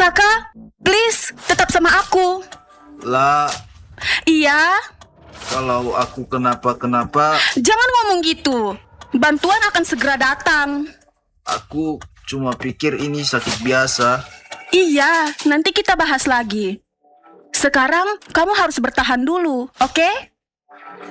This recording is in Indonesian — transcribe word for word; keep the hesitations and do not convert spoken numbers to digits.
Saka, please tetap sama aku. Lah, Iya, kalau aku kenapa-kenapa, jangan ngomong gitu. Bantuan akan segera datang. aku cuma pikir ini sakit biasa. Iya, nanti kita bahas lagi. Sekarang kamu harus bertahan dulu, oke?